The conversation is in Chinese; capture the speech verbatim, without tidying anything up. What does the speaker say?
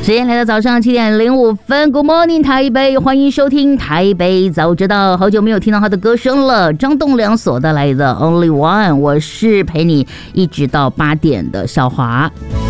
时间来到早上七点零五分 ，Good morning 台北，欢迎收听台北早知道。好久没有听到他的歌声了，张栋梁所带来的 Only One， 我是陪你一直到八点的小华。